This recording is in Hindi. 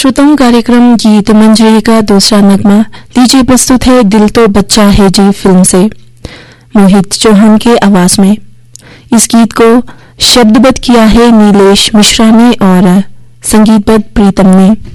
श्रोताओं, कार्यक्रम गीत मंजरी का दूसरा नगमा लीजिए प्रस्तुत है दिल तो बच्चा है जी फिल्म से मोहित चौहान के आवाज में। इस गीत को शब्दबद्ध किया है नीलेश मिश्रा ने और संगीतबद्ध प्रीतम ने।